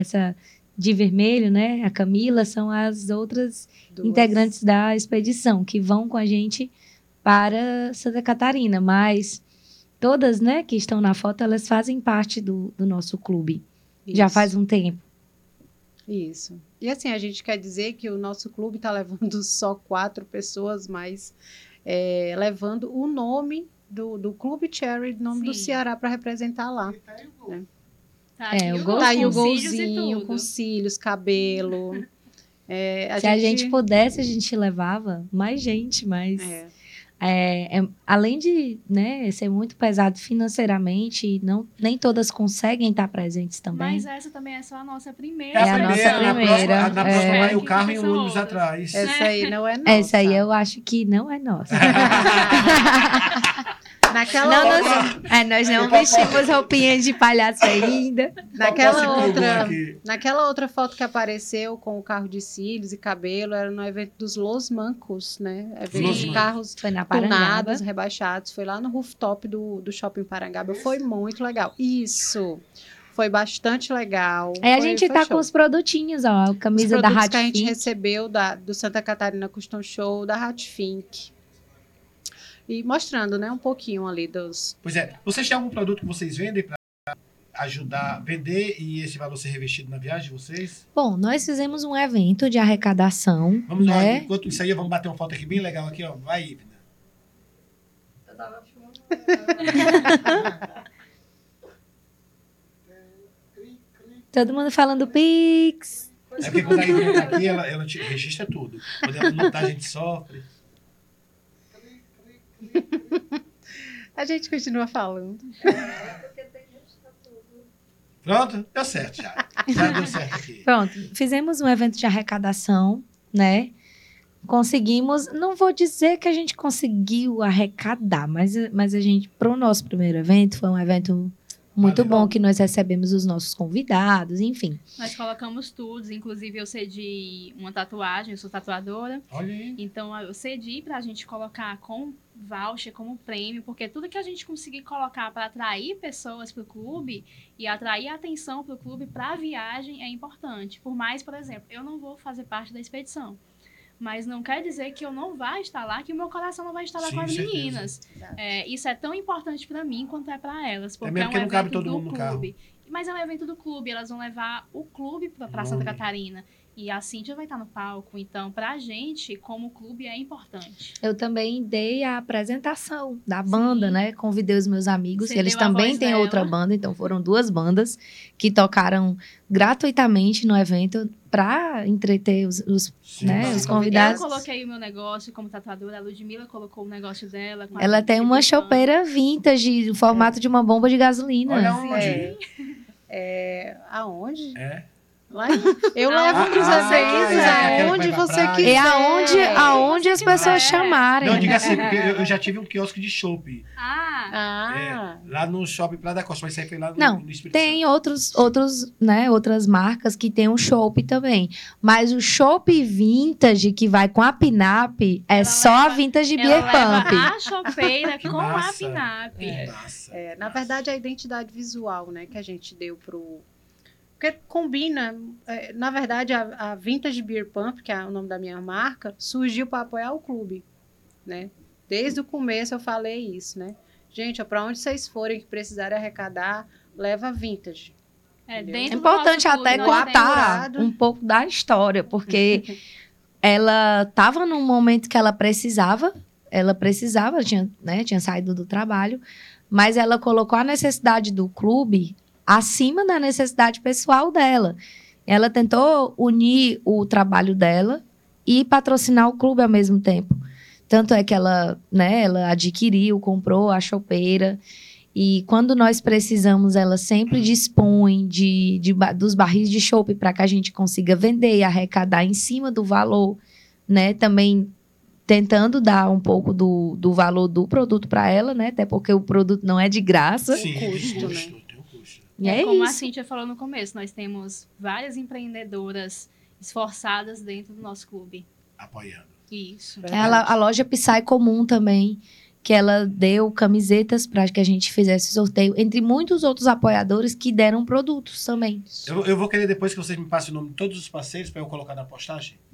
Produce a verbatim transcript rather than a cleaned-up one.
essa de vermelho, né? A Camila, são as outras Duas. integrantes da expedição que vão com a gente para Santa Catarina, mas todas, né, que estão na foto, elas fazem parte do, do nosso clube. Isso. Já faz um tempo. Isso. E assim, a gente quer dizer que o nosso clube está levando só quatro pessoas, mas é, levando o nome do, do Clube Cherry, o nome Sim. do Ceará para representar lá. Né? Tá É, aí o o gol- gol Tá aí o com cílios e golzinho, tudo. com cílios, cabelo. É, a Se gente, a gente pudesse, a gente levava mais gente, mas É, é, é, além de, né, ser muito pesado financeiramente, não, nem todas conseguem estar presentes também. Mas essa também é só a nossa primeira. É a nossa expedição. primeira, Na próxima, na é. próxima vai Espero o que carro e um aconteçam ônibus outras. atrás. essa aí não é nossa. Essa aí eu acho que não é nossa. Naquela Não, outra, nós, é, nós não vestimos roupinhas de palhaço ainda. naquela Posso ir pro outra, Google aqui? naquela outra foto que apareceu com o carro de cílios e cabelo, era no evento dos Los Mancos, né? Evento Los de Mancos. carros Foi na Parangaba. tunados, rebaixados. Foi lá no rooftop do, do Shopping Parangaba. Foi muito legal. Isso. Foi bastante legal. Aí a Foi- gente foi tá show. com os produtinhos, ó. A Os camisa da produtos que a gente Hatfink. recebeu da, do Santa Catarina Custom Show, da Hatfink. E mostrando, né, um pouquinho ali dos... Pois é. Vocês têm algum produto que vocês vendem para ajudar a vender e esse valor ser revestido na viagem de vocês? Bom, nós fizemos um evento de arrecadação, Vamos lá, né? enquanto isso aí, vamos bater uma foto aqui bem legal aqui, ó. Vai, Ivna. Todo mundo falando Pix. É porque quando a Ivna tá aqui, ela, ela te registra tudo. Quando ela não tá, a gente sofre. A gente continua falando. Pronto? Deu certo já. Já deu certo aqui. Pronto, fizemos um evento de arrecadação, né? Conseguimos, não vou dizer que a gente conseguiu arrecadar, mas, mas a gente, para o nosso primeiro evento, foi um evento muito Valeu. bom, que nós recebemos os nossos convidados, enfim. Nós colocamos tudo, inclusive eu cedi uma tatuagem, eu sou tatuadora, Olha aí. então eu cedi pra gente colocar com voucher, como prêmio, porque tudo que a gente conseguir colocar para atrair pessoas pro clube e atrair atenção pro clube pra viagem é importante. Por mais, por exemplo, eu não vou fazer parte da expedição, mas não quer dizer que eu não vá estar lá, que o meu coração não vai estar lá Sim, com as certeza. meninas. É, isso é tão importante para mim quanto é para elas, porque mesmo é um porque não cabe evento todo do mundo no clube. Mas é um evento do clube, elas vão levar o clube para Santa Nome. Catarina. E a Cíntia vai estar no palco, então pra gente, como clube, é importante. Eu também dei a apresentação da banda, Sim. né? Convidei os meus amigos, Você eles deu a também voz têm dela. outra banda, então foram duas bandas que tocaram gratuitamente no evento para entreter os, os, Sim, né, sim. os convidados. Eu coloquei o meu negócio como tatuadora, a Ludmilla colocou o negócio dela. com a Ela gente tem uma brincando. chopeira vintage, no formato de uma bomba de gasolina. Olha onde. É. É, aonde? É. Lá em- Eu levo Ah, pros ah, eventos, é, aquela aonde que vai pra você praia. quiser. É aonde, aonde as pessoas quiser. chamarem. Não, diga assim, porque eu eu já tive um quiosque de chopp. Ah, Ah, É, lá no shopping Praia da Costa, mas isso aí foi lá no, Não, no Espírito Tem Santo. outros, outros, né, outras marcas que tem um chopp também. Mas o chopp vintage que vai com a Pinap é Ela só a leva- vintage ela Beer leva Pump. a chopeira Que com massa. a pinap. Que massa. é, na verdade, a identidade visual, né, que a gente deu pro... Porque combina, é, na verdade, a, a Vintage Beer Pump, que é o nome da minha marca, surgiu para apoiar o clube, né? Desde o começo eu falei isso, né? Gente, para onde vocês forem que precisarem arrecadar, leva Vintage. É, Entendeu? É dentro do importante nosso clube, até nós contar temos- um pouco da história, porque ela estava num momento que ela precisava, ela precisava, tinha, né, tinha saído do trabalho, mas ela colocou a necessidade do clube acima da necessidade pessoal dela. Ela tentou unir o trabalho dela e patrocinar o clube ao mesmo tempo. Tanto é que ela, né, ela adquiriu, comprou a chopeira. E quando nós precisamos, ela sempre dispõe de, de, ba- dos barris de chopp para que a gente consiga vender e arrecadar em cima do valor, né? Também tentando dar um pouco do, do valor do produto para ela, né? Até porque o produto não é de graça. Sim, custo, tem né? custo, tem um custo. E é, Como a isso. Cíntia falou no começo, nós temos várias empreendedoras esforçadas dentro do nosso clube. Apoiando. Isso. Ela, a loja Psy Comum também, que ela deu camisetas para que a gente fizesse sorteio, entre muitos outros apoiadores que deram produtos também. Eu, eu vou querer depois que vocês me passem o nome de todos os parceiros para eu colocar na postagem.